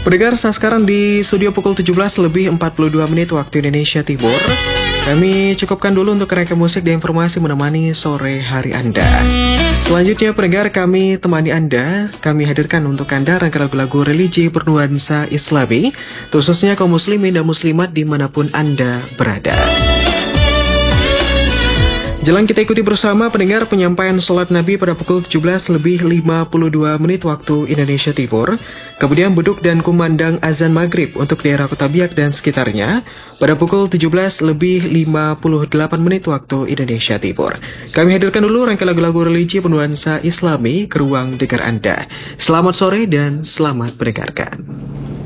Pendengar, saat sekarang di studio pukul 17 lebih 42 menit waktu Indonesia Timur. Kami cukupkan dulu untuk reka musik dan informasi menemani sore hari Anda. Selanjutnya pendengar, kami temani Anda. Kami hadirkan untuk Anda rangkaian lagu-lagu religi bernuansa Islami, khususnya kaum muslimin dan muslimat dimanapun Anda berada. Jelang kita ikuti bersama pendengar penyampaian sholat Nabi pada pukul 17 lebih 52 menit waktu Indonesia Timur. Kemudian beduk dan kumandang azan maghrib untuk daerah Kota Biak dan sekitarnya pada pukul 17 lebih 58 menit waktu Indonesia Timur. Kami hadirkan dulu rangkaian lagu-lagu religi bernuansa Islami ke ruang dengar Anda. Selamat sore dan selamat mendengarkan.